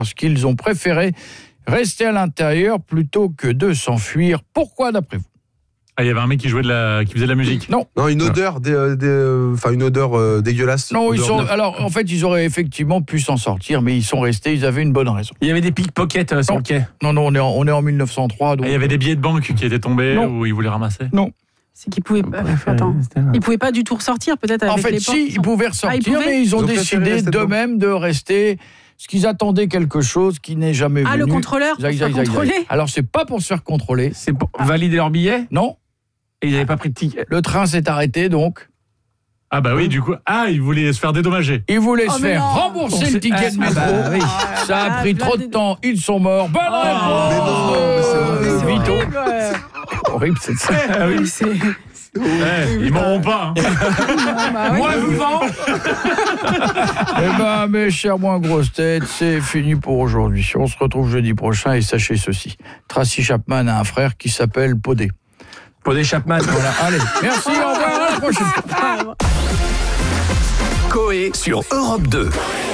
parce qu'ils ont préféré rester à l'intérieur plutôt que de s'enfuir. Pourquoi d'après vous ? Ah, il y avait un mec qui faisait de la musique. Non, une odeur, une odeur dégueulasse. non, Odeur alors en fait ils auraient effectivement pu s'en sortir, mais ils sont restés, ils avaient une bonne raison. Il y avait des pickpockets sur le quai. Non, on est en 1903. Donc... Ah, il y avait des billets de banque qui étaient tombés ou ils voulaient ramasser. C'est qu'ils pouvaient pas. Attends. Ils pouvaient pas du tout ressortir, peut-être avec En fait, les portes. si, ils pouvaient ressortir, mais ils ont décidé d'eux-mêmes de rester. Parce qu'ils attendaient quelque chose qui n'est jamais venu. Le contrôleur pour se faire contrôler. Alors, c'est pas pour se faire contrôler. C'est pour valider leur billet. Non. Et ils n'avaient pas pris de ticket. Le train s'est arrêté, donc. Ah bah oui, du coup, ils voulaient se faire dédommager. Ils voulaient se faire rembourser le ticket de métro. Ça a pris trop de temps, ils sont morts. Bonne réponse. Vito. Horrible cette scène. Oui, c'est... Ils m'auront pas. Moi vivant. Mes chers moins grosses têtes, c'est fini pour aujourd'hui. On se retrouve jeudi prochain et sachez ceci. Tracy Chapman a un frère qui s'appelle Podé. Podé Chapman. Voilà, allez, merci, au revoir, à la prochaine. Coé sur Europe 2.